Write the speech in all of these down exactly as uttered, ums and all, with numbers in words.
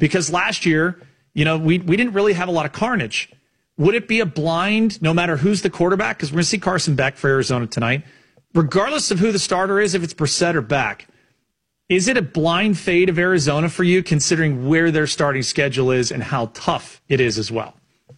Because last year, you know, we, we didn't really have a lot of carnage. Would it be a blind, no matter who's the quarterback? Because we're going to see Carson Beck for Arizona tonight. Regardless of who the starter is, if it's Brissett or Beck, is it a blind fade of Arizona for you, considering where their starting schedule is and how tough it is as well?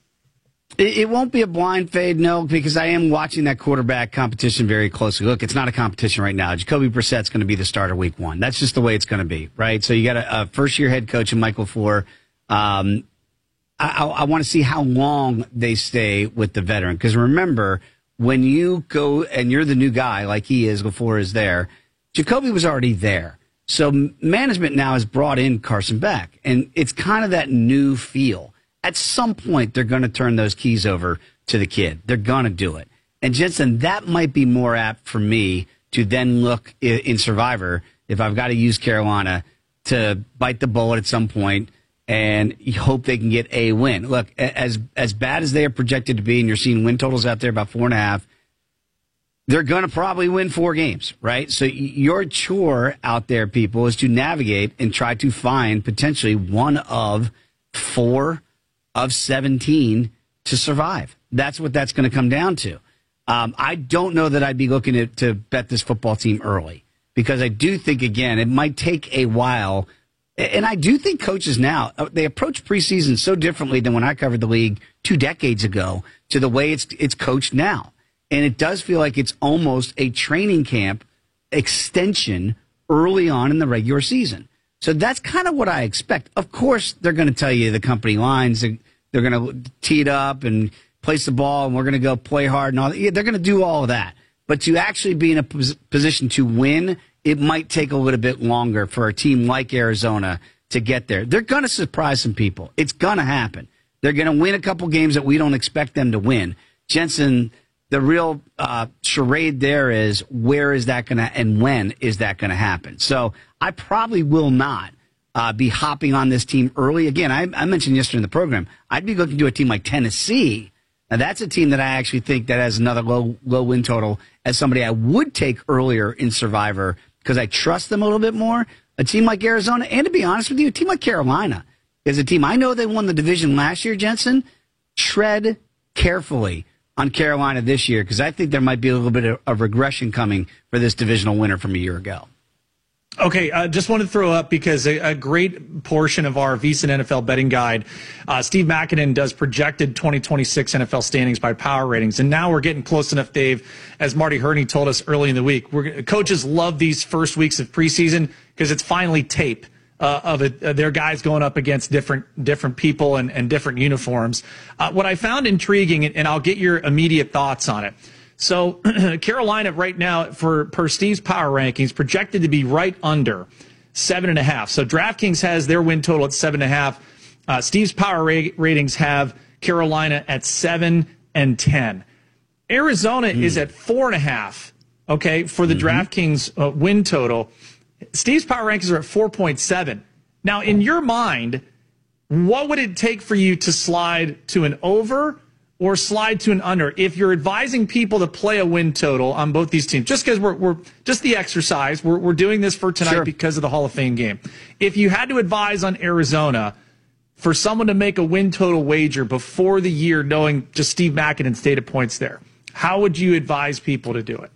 It, it won't be a blind fade, no, because I am watching that quarterback competition very closely. Look, it's not a competition right now. Jacoby Brissett's going to be the starter week one. That's just the way it's going to be, right? So you got a, a first-year head coach in Michael Flohr. Um, I, I, I want to see how long they stay with the veteran. Because remember, when you go and you're the new guy like he is before is there, Jacoby was already there. So management now has brought in Carson Beck. And it's kind of that new feel. At some point, they're going to turn those keys over to the kid. They're going to do it. And Jensen, that might be more apt for me to then look in, in Survivor, if I've got to use Carolina, to bite the bullet at some point and hope they can get a win. Look, as as bad as they are projected to be, and you're seeing win totals out there about four and a half, they're going to probably win four games, right? So your chore out there, people, is to navigate and try to find potentially one of four of seventeen to survive. That's what that's going to come down to. Um, I don't know that I'd be looking to, to bet this football team early, because I do think, again, it might take a while. And I do think coaches now, they approach preseason so differently than when I covered the league two decades ago to the way it's it's coached now. And it does feel like it's almost a training camp extension early on in the regular season. So that's kind of what I expect. Of course, they're going to tell you the company lines. They're, they're going to tee it up and place the ball, and we're going to go play hard and all that. Yeah, they're going to do all of that. But to actually be in a pos- position to win, it might take a little bit longer for a team like Arizona to get there. They're going to surprise some people. It's going to happen. They're going to win a couple games that we don't expect them to win. Jensen, the real uh, charade there is, where is that going to, and when is that going to happen? So I probably will not uh, be hopping on this team early. Again, I, I mentioned yesterday in the program, I'd be looking to a team like Tennessee. Now, that's a team that I actually think that has another low low win total as somebody I would take earlier in Survivor, because I trust them a little bit more. A team like Arizona, and to be honest with you, a team like Carolina is a team. I know they won the division last year, Jensen. Tread carefully on Carolina this year, because I think there might be a little bit of, of regression coming for this divisional winner from a year ago. Okay, I uh, just wanted to throw up, because a, a great portion of our VSiN N F L betting guide, uh, Steve Makinen does projected twenty twenty-six N F L standings by power ratings. And now we're getting close enough, Dave, as Marty Herney told us early in the week. We're, coaches love these first weeks of preseason because it's finally tape uh, of it, uh, their guys going up against different different people and, and different uniforms. Uh, what I found intriguing, and I'll get your immediate thoughts on it. So Carolina right now, for per Steve's power rankings, projected to be right under seven and a half. So DraftKings has their win total at seven and a half. Uh, Steve's power ra- ratings have Carolina at seven and ten. Arizona mm. is at four and a half. Okay, for the mm-hmm. DraftKings uh, win total. Steve's power rankings are at four point seven. Now, in your mind, what would it take for you to slide to an over or slide to an under if you're advising people to play a win total on both these teams? Just because we're, we're just the exercise, we're, we're doing this for tonight sure. because of the Hall of Fame game. If you had to advise on Arizona for someone to make a win total wager before the year, knowing just Steve Makinen's data points there, how would you advise people to do it?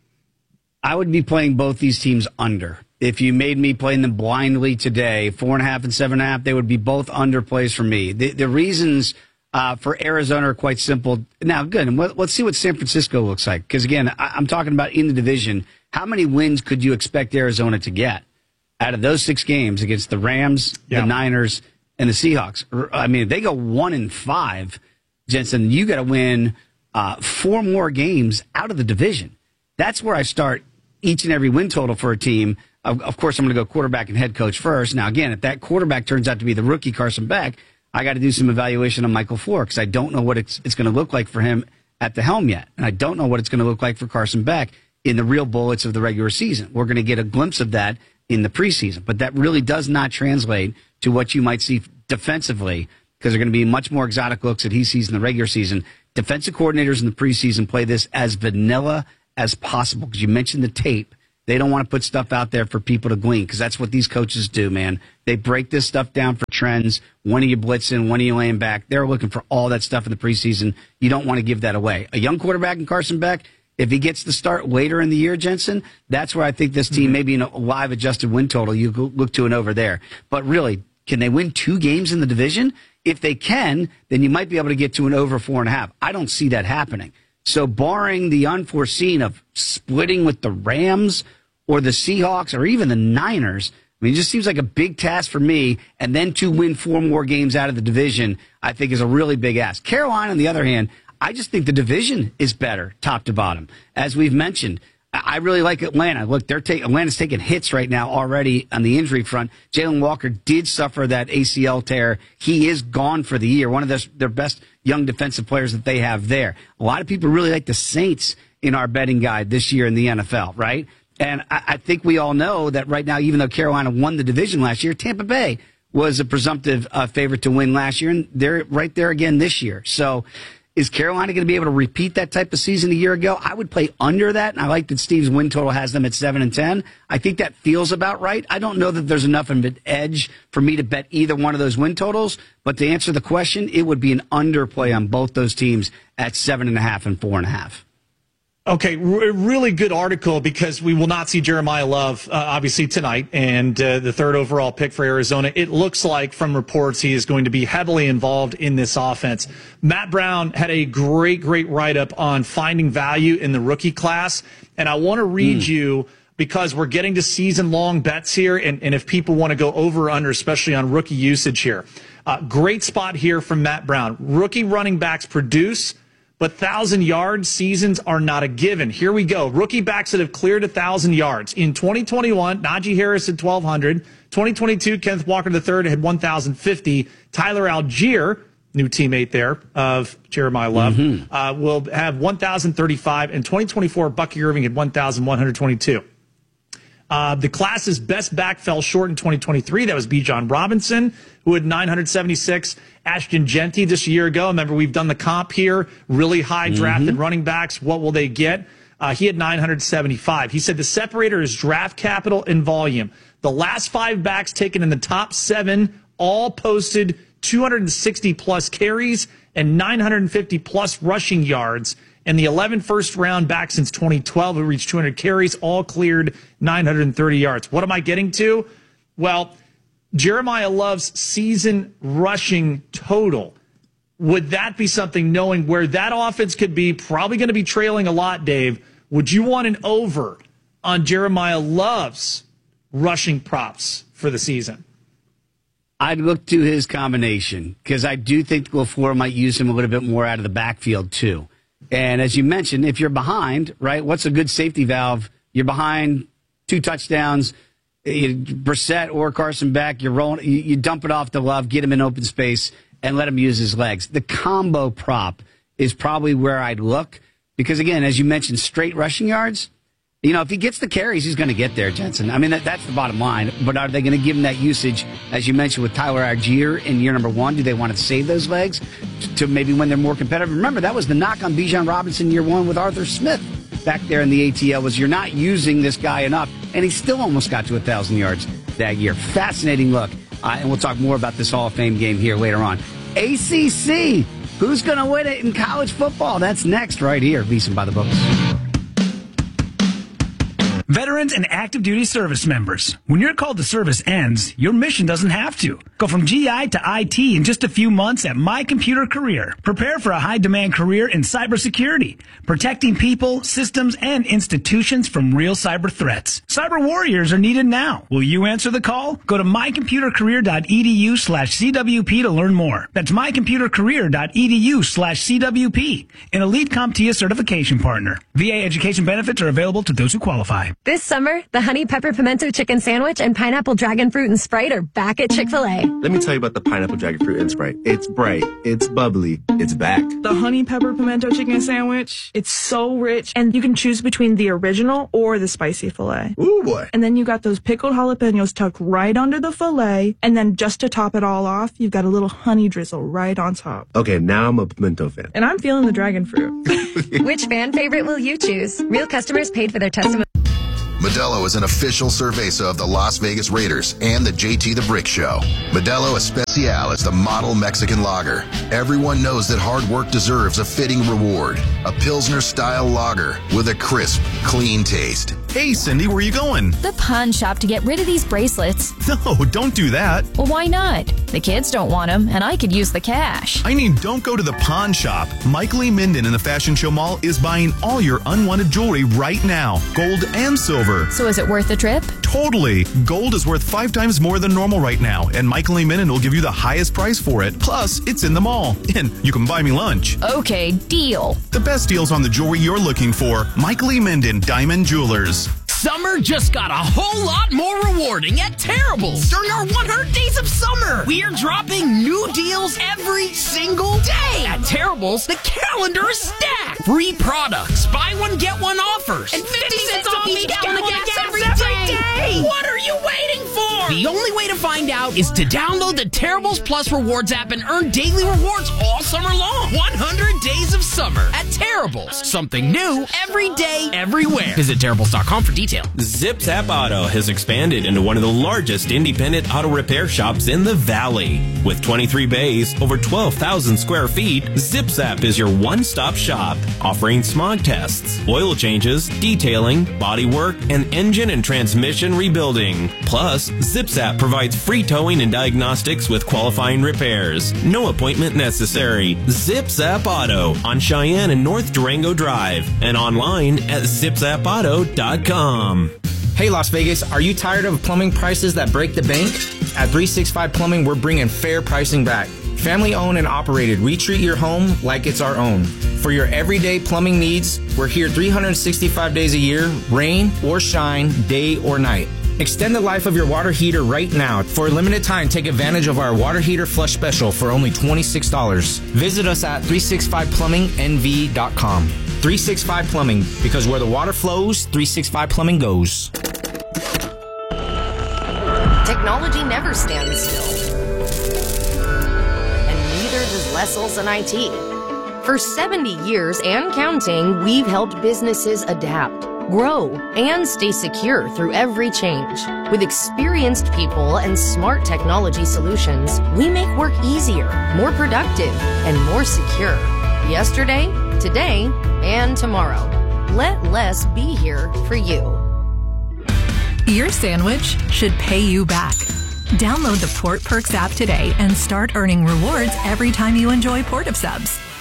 I would be playing both these teams under. If you made me playing them blindly today, four and a half and seven and a half, they would be both under plays for me. The, the reasons Uh, for Arizona are quite simple. Now, good. And let's see what San Francisco looks like. Because, again, I, I'm talking about in the division. How many wins could you expect Arizona to get out of those six games against the Rams, yeah. the Niners, and the Seahawks? I mean, if they go one and five, Jensen, you got to win uh, four more games out of the division. That's where I start each and every win total for a team. Of, of course, I'm going to go quarterback and head coach first. Now, again, if that quarterback turns out to be the rookie Carson Beck, I got to do some evaluation on Michael Flohr, because I don't know what it's, it's going to look like for him at the helm yet. And I don't know what it's going to look like for Carson Beck in the real bullets of the regular season. We're going to get a glimpse of that in the preseason. But that really does not translate to what you might see defensively, because they're going to be much more exotic looks that he sees in the regular season. Defensive coordinators in the preseason play this as vanilla as possible, because you mentioned the tape. They don't want to put stuff out there for people to glean, because that's what these coaches do, man. They break this stuff down for trends. When are you blitzing? When are you laying back? They're looking for all that stuff in the preseason. You don't want to give that away. A young quarterback in Carson Beck, if he gets the start later in the year, Jensen, that's where I think this team, mm-hmm. maybe in a live adjusted win total, you look to an over there. But really, can they win two games in the division? If they can, then you might be able to get to an over four and a half. I don't see that happening. So barring the unforeseen of splitting with the Rams or the Seahawks or even the Niners, I mean, it just seems like a big task for me. And then to win four more games out of the division, I think is a really big ask. Carolina, on the other hand, I just think the division is better, top to bottom. As we've mentioned, I really like Atlanta. Look, they're taking Atlanta's taking hits right now already on the injury front. Jalen Walker did suffer that A C L tear. He is gone for the year. One of their, their best young defensive players that they have there. A lot of people really like the Saints in our betting guide this year in the N F L, right? And I, I think we all know that right now, even though Carolina won the division last year, Tampa Bay was a presumptive uh, favorite to win last year, and they're right there again this year. So is Carolina going to be able to repeat that type of season a year ago? I would play under that, and I like that Steve's win total has them at seven and ten. I think that feels about right. I don't know that there's enough of an edge for me to bet either one of those win totals, but to answer the question, it would be an underplay on both those teams at seven and a half and four and a half. Okay, r- really good article because we will not see Jeremiah Love, uh, obviously, tonight, and uh, the third overall pick for Arizona. It looks like, from reports, he is going to be heavily involved in this offense. Matt Brown had a great, great write-up on finding value in the rookie class, and I want to read mm. you because we're getting to season-long bets here, and, and if people want to go over or under, especially on rookie usage here. Uh, great spot here from Matt Brown. Rookie running backs produce, but one thousand yard seasons are not a given. Here we go. Rookie backs that have cleared one thousand yards. In twenty twenty-one, Najee Harris had twelve hundred. twenty twenty-two, Kenneth Walker the third had one thousand fifty. Tyler Algier, new teammate there of Jeremiah Love, mm-hmm. uh, will have one thousand thirty-five. And twenty twenty-four, Bucky Irving had one thousand one hundred twenty-two. Uh, the class's best back fell short in twenty twenty-three. That was Bijan Robinson, who had nine hundred seventy-six. Ashton Genty just a year ago. Remember, we've done the comp here. Really high drafted mm-hmm. running backs. What will they get? Uh, he had nine hundred seventy-five. He said the separator is draft capital and volume. The last five backs taken in the top seven all posted two hundred sixty plus carries and nine hundred fifty plus rushing yards. And the eleven first-round back since twenty twelve who reached two hundred carries all cleared nine hundred thirty yards. What am I getting to? Well, Jeremiah Love's season rushing total. Would that be something, knowing where that offense could be, probably going to be trailing a lot, Dave? Would you want an over on Jeremiah Love's rushing props for the season? I'd look to his combination because I do think LaFleur might use him a little bit more out of the backfield, too. And as you mentioned, if you're behind, right, what's a good safety valve? You're behind two touchdowns, you, Brissett or Carson Beck, you're rolling, you, you dump it off to Love, get him in open space, and let him use his legs. The combo prop is probably where I'd look because, again, as you mentioned, straight rushing yards, you know, if he gets the carries, he's going to get there, Jensen. I mean, that, that's the bottom line. But are they going to give him that usage, as you mentioned, with Tyler Algier in year number one? Do they want to save those legs to maybe when they're more competitive? Remember, that was the knock on Bijan Robinson year one with Arthur Smith back there in the A T L, was you're not using this guy enough. And he still almost got to one thousand yards that year. Fascinating look. Uh, and we'll talk more about this Hall of Fame game here later on. A C C, who's going to win it in college football? That's next right here. VSiN by the Books. Veterans and active duty service members, when your call to service ends, your mission doesn't have to. Go from G I to I T in just a few months at My Computer Career. Prepare for a high-demand career in cybersecurity, protecting people, systems, and institutions from real cyber threats. Cyber warriors are needed now. Will you answer the call? Go to mycomputercareer.edu slash CWP to learn more. That's mycomputercareer.edu slash CWP, an Elite CompTIA certification partner. V A education benefits are available to those who qualify. This summer, the Honey Pepper Pimento Chicken Sandwich and Pineapple Dragon Fruit and Sprite are back at Chick-fil-A. Let me tell you about the Pineapple Dragon Fruit and Sprite. It's bright, it's bubbly, it's back. The Honey Pepper Pimento Chicken Sandwich, it's so rich, and you can choose between the original or the spicy filet. Ooh, boy. And then you got those pickled jalapenos tucked right under the filet, and then just to top it all off, you've got a little honey drizzle right on top. Okay, now I'm a pimento fan. And I'm feeling the dragon fruit. Which fan favorite will you choose? Real customers paid for their testimony. Modelo is an official cerveza of the Las Vegas Raiders and the J T the Brick Show. Modelo Especial is the model Mexican lager. Everyone knows that hard work deserves a fitting reward. A Pilsner-style lager with a crisp, clean taste. Hey, Cindy, where are you going? The pawn shop to get rid of these bracelets. No, don't do that. Well, why not? The kids don't want them, and I could use the cash. I mean, don't go to the pawn shop. Michael E. Minden in the Fashion Show Mall is buying all your unwanted jewelry right now. Gold and silver. So is it worth the trip? Totally. Gold is worth five times more than normal right now, and Michael E. Minden will give you the highest price for it. Plus, it's in the mall, and you can buy me lunch. Okay, deal. The best deals on the jewelry you're looking for. Michael E. Minden, Diamond Jewelers. Summer just got a whole lot more rewarding at Terrible's. During our one hundred days of summer, we are dropping new deals every single day. At Terrible's, the calendar is stacked. Free products, buy one, get one offers, and fifty cents off each gallon of gas every day. What are you waiting for? The only way to find out is to download the Terrible's Plus Rewards app and earn daily rewards all summer long. one hundred days of summer at Terrible's. Something new every day, everywhere. Visit Terrible's dot com for details. ZipZap Auto has expanded into one of the largest independent auto repair shops in the Valley. With twenty-three bays, over twelve thousand square feet, ZipZap is your one-stop shop, offering smog tests, oil changes, detailing, bodywork, and engine and transmission rebuilding. Plus, ZipZap provides free towing and diagnostics with qualifying repairs. No appointment necessary. ZipZap Auto on Cheyenne and North Durango Drive and online at zip zap auto dot com. Hey Las Vegas, are you tired of plumbing prices that break the bank? At three sixty-five Plumbing, we're bringing fair pricing back. Family owned and operated, we treat your home like it's our own. For your everyday plumbing needs, we're here three hundred sixty-five days a year, rain or shine, day or night. Extend the life of your water heater right now. For a limited time, take advantage of our water heater flush special for only twenty-six dollars. Visit us at three sixty-five plumbing n v dot com. three sixty-five Plumbing, because where the water flows, three sixty-five Plumbing goes. Technology never stands still. And neither does Les Olson I T. For seventy years and counting, we've helped businesses adapt, grow, and stay secure through every change. With experienced people and smart technology solutions, we make work easier, more productive, and more secure. Yesterday, today, and tomorrow. Let Les be here for you. Your sandwich should pay you back. Download the Port Perks app today and start earning rewards every time you enjoy Port of Subs.